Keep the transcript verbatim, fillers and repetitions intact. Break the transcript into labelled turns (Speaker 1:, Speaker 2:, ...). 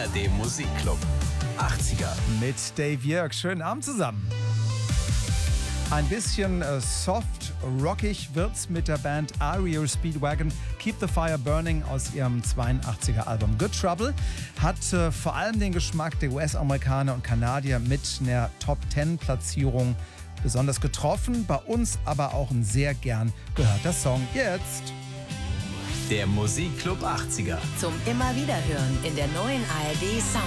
Speaker 1: A R D Musikclub. achtziger.
Speaker 2: Mit Dave Jörg. Schönen Abend zusammen. Ein bisschen äh, soft, rockig wird's mit der Band R E O Speedwagon. Keep the Fire Burning aus ihrem zweiundachtziger Album Good Trouble hat äh, vor allem den Geschmack der U S-Amerikaner und Kanadier mit einer Top zehn Platzierung besonders getroffen. Bei uns aber auch ein sehr gern gehörter Song. Jetzt
Speaker 1: Der Musikclub achtziger.
Speaker 3: Zum immer wieder hören in der neuen A R D Sound